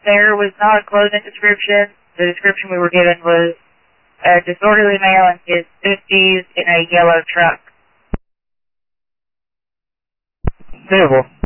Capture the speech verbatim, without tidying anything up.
There was not a clothing description. The description we were given was a disorderly male in his fifties in a yellow truck. Suitable.